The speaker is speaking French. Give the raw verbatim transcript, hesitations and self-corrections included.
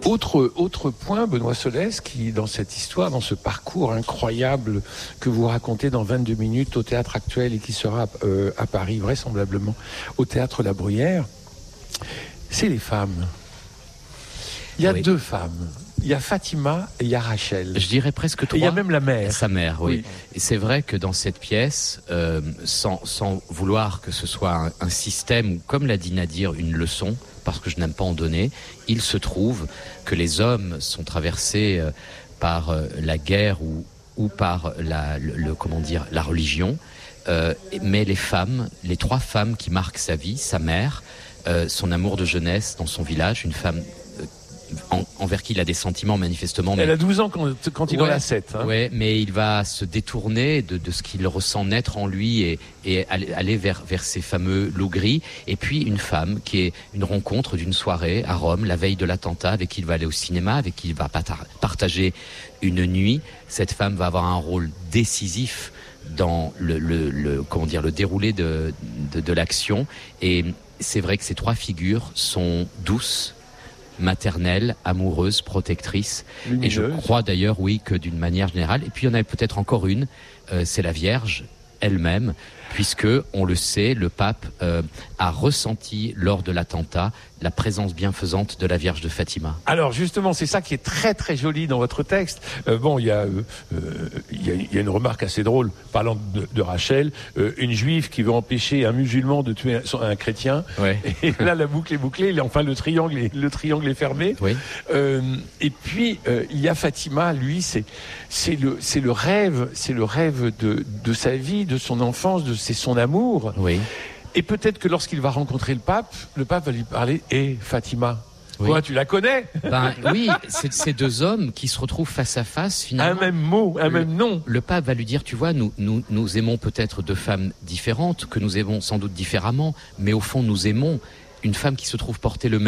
Autre, autre point, Benoît Solès, qui dans cette histoire, dans ce parcours incroyable que vous racontez dans vingt-deux minutes au Théâtre Actuel et qui sera euh, à Paris, vraisemblablement, au Théâtre La Bruyère, c'est les femmes. Il y a oui. deux femmes. Il y a Fatima et il y a Rachel. Je dirais presque trois. Et il y a même la mère. Sa mère, oui. oui. Et c'est vrai que dans cette pièce, euh, sans, sans vouloir que ce soit un, un système ou, comme l'a dit Nadir, une leçon, parce que je n'aime pas en donner, il se trouve que les hommes sont traversés euh, par euh, la guerre ou, ou par la, le, le, comment dire, la religion. Euh, mais les femmes, les trois femmes qui marquent sa vie, sa mère, euh, son amour de jeunesse dans son village, une femme En, envers qui il a des sentiments manifestement. Elle mais... a douze ans quand, quand il ouais, en a sept. Hein. Oui, mais il va se détourner de, de ce qu'il ressent naître en lui et, et aller, aller vers, vers ces fameux loups gris. Et puis une femme qui est une rencontre d'une soirée à Rome, la veille de l'attentat, avec qui il va aller au cinéma, avec qui il va partager une nuit. Cette femme va avoir un rôle décisif dans le, le, le, comment dire, le déroulé de, de, de l'action. Et c'est vrai que ces trois figures sont douces, maternelle, amoureuse, protectrice. Lumineuse. Et je crois d'ailleurs, oui, que d'une manière générale. Et puis il y en a peut-être encore une, euh, c'est la Vierge elle-même, puisque, on le sait, le pape euh, a ressenti lors de l'attentat la présence bienfaisante de la Vierge de Fatima. Alors justement, c'est ça qui est très très joli dans votre texte. Euh, bon, il y a euh, il y a, il y a une remarque assez drôle parlant de, de Rachel, euh, une juive qui veut empêcher un musulman de tuer un, un chrétien. Ouais. Et là, la boucle est bouclée. Enfin, le triangle est, le triangle est fermé. Oui. Euh, et puis euh, il y a Fatima. Lui, c'est c'est le c'est le rêve, c'est le rêve de de sa vie, de son enfance, de c'est son amour. Oui. Et peut-être que lorsqu'il va rencontrer le pape, le pape va lui parler « Hé, hey, Fatima, oui. Quoi, tu la connais ?» Ben oui, c'est ces deux hommes qui se retrouvent face à face, finalement. Un même mot, un le, même nom. Le pape va lui dire, tu vois, nous, nous, nous aimons peut-être deux femmes différentes, que nous aimons sans doute différemment, mais au fond, nous aimons une femme qui se trouve porter le même